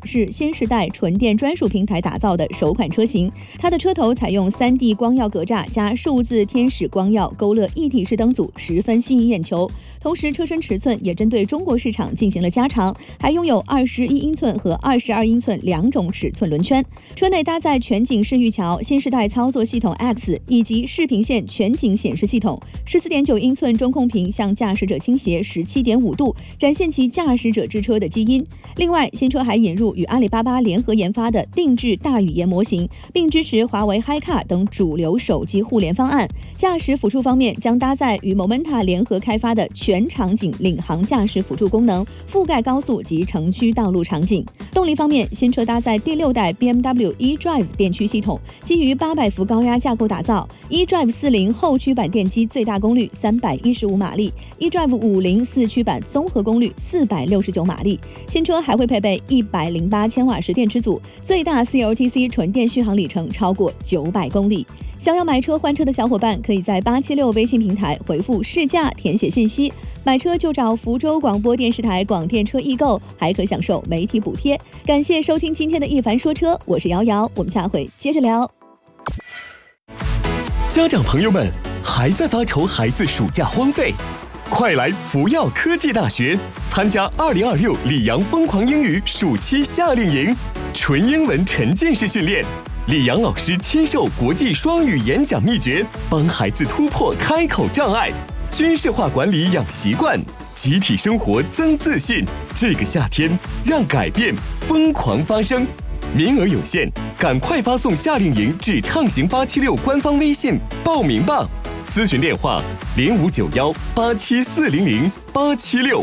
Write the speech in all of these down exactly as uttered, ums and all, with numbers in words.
是新时代纯电专属平台打造的首款车型。它的车头采用 三 D 光耀格栅加数字天使光耀勾勒一体式灯组，十分吸引眼球。同时，车身尺寸也针对中国市场进行了加长，还拥有二十一英寸和二十二英寸两种尺寸轮圈。车内搭载全景视域桥、新时代操作系统 X 以及视频线全景显示系统。十四点九英寸中控屏向驾驶者倾斜十七点五度，展现其驾驶者之车的基因。另外，新车还引入与阿里巴巴联合研发的定制大语言模型，并支持华为 HiCar 等主流手机互联方案。驾驶辅助方面，将搭载与 Momenta 联合开发的全场景领航驾驶辅助功能，覆盖高速及城区道路场景。动力方面，新车搭载第六代 B M W eDrive 电驱系统，基于八百伏高压架构打造。eDrive 四零后驱版电机最大功率三百一十五马力 ，eDrive 五零四驱版综合功率四百六十九马力。新车还会配备一百零八千瓦时电池组，最大 C L T C 纯电续航里程超过九百公里。想要买车换车的小伙伴，可以在八七六微信平台回复试驾填写信息，买车就找福州广播电视台广电车易购，还可享受媒体补贴。感谢收听今天的一凡说车，我是瑶瑶，我们下回接着聊。 家长朋友们，还在发愁孩子暑假荒废？快来福耀科技大学参加二零二六里昂疯狂英语暑期夏令营，纯英文沉浸式训练。李阳老师亲授国际双语演讲秘诀，帮孩子突破开口障碍，军事化管理养习惯，集体生活增自信。这个夏天，让改变疯狂发生。名额有限，赶快发送夏令营至畅行八七六官方微信报名吧。咨询电话零五九幺八七四零零八七六。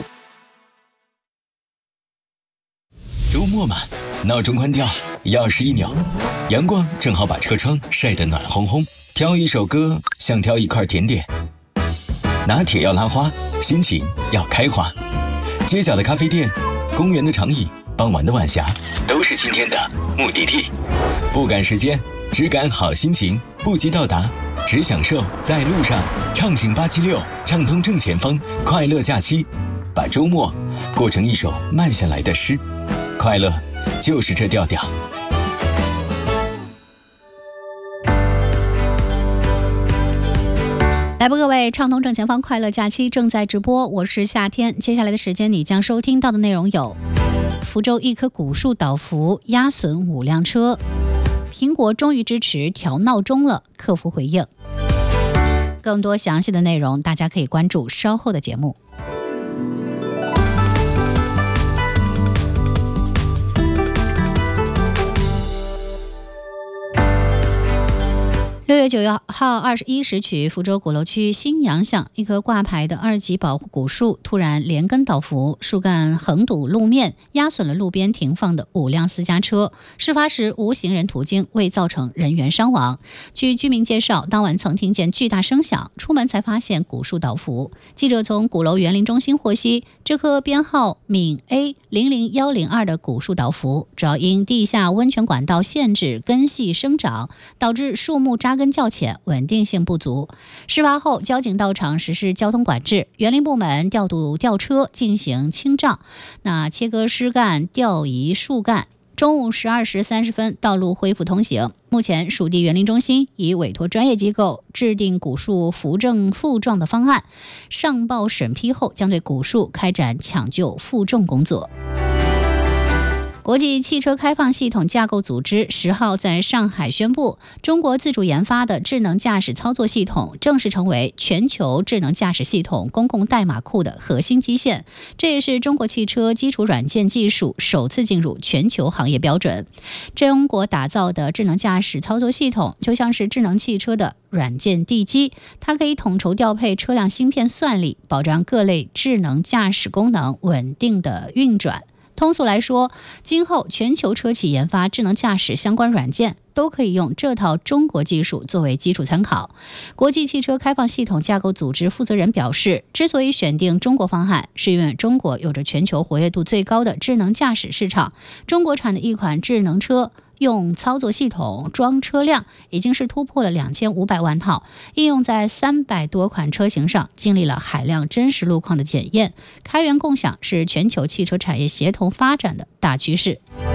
周末嘛，闹钟关掉，钥匙一扭，阳光正好把车窗晒得暖烘烘。挑一首歌，像挑一块甜点。拿铁要拉花，心情要开花。街角的咖啡店，公园的长椅，傍晚的晚霞，都是今天的目的地。不赶时间，只赶好心情，不急到达，只享受在路上。畅行八七六，畅通正前方，快乐假期，把周末过成一首慢下来的诗。快乐就是这调调。 来吧，各位，畅通正前方快乐假期正在直播，我是夏天。接下来的时间，你将收听到的内容有：福州一棵古树倒伏，压损五辆车；苹果终于支持调闹钟了，客服回应。更多详细的内容，大家可以关注稍后的节目。六月九号二十一时许，福州鼓楼区新阳巷一棵挂牌的二级保护古树突然连根倒伏，树干横堵路面，压损了路边停放的五辆私家车。事发时无行人途经，未造成人员伤亡。据居民介绍，当晚曾听见巨大声响，出门才发现古树倒伏。记者从鼓楼园林中心获悉，这棵编号闽 A 零零一零二的古树倒伏，主要因地下温泉管道限制根系生长，导致树木扎根较浅，稳定性不足。事发后，交警到场实施交通管制，园林部门调度吊车进行清障，那切割枝干、调移树干。中午十二时三十分，道路恢复通行。目前，属地园林中心已委托专业机构制定古树扶正负撞的方案，上报审批后，将对古树开展抢救负重工作。国际汽车开放系统架构组织十号在上海宣布，中国自主研发的智能驾驶操作系统正式成为全球智能驾驶系统公共代码库的核心基线，这也是中国汽车基础软件技术首次进入全球行业标准。中国打造的智能驾驶操作系统就像是智能汽车的软件地基，它可以统筹调配车辆芯片算力，保障各类智能驾驶功能稳定的运转。通俗来说，今后全球车企研发智能驾驶相关软件都可以用这套中国技术作为基础参考。国际汽车开放系统架构组织负责人表示，之所以选定中国方案，是因为中国有着全球活跃度最高的智能驾驶市场。中国产的一款智能车用操作系统装车辆已经是突破了两千五百万套，应用在三百多款车型上，经历了海量真实路况的检验。开源共享是全球汽车产业协同发展的大趋势。